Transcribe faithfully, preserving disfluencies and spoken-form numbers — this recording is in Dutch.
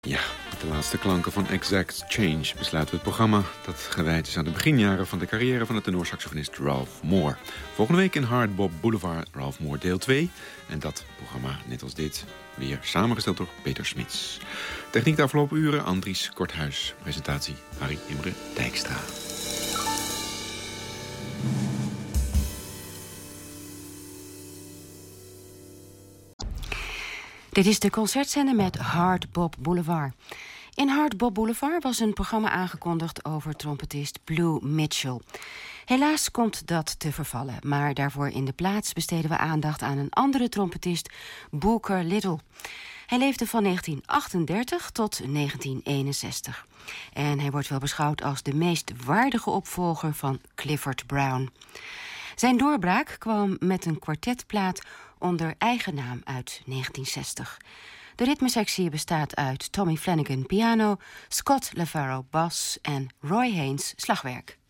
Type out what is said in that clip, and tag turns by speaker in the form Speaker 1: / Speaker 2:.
Speaker 1: Ja, met de laatste klanken van Exact Change besluiten we het programma dat gewijd is aan de beginjaren van de carrière van de tenorsaxofonist Ralph Moore. Volgende week in Hard Bop Boulevard Ralph Moore deel twee. En dat programma, net als dit, weer samengesteld door Peter Smits. Techniek de afgelopen uren, Andries Korthuis. Presentatie, Harry Imre Dijkstra.
Speaker 2: Dit is de concertzender met Hard Bop Boulevard. In Hard Bop Boulevard was een programma aangekondigd over trompetist Blue Mitchell. Helaas komt dat te vervallen, maar daarvoor in de plaats besteden we aandacht aan een andere trompetist, Booker Little. Hij leefde van negentien achtendertig tot negentien eenenzestig. En hij wordt wel beschouwd als de meest waardige opvolger van Clifford Brown. Zijn doorbraak kwam met een kwartetplaat onder eigen naam uit negentien zestig. De ritmesectie bestaat uit Tommy Flanagan piano, Scott LaFaro bas en Roy Haynes slagwerk.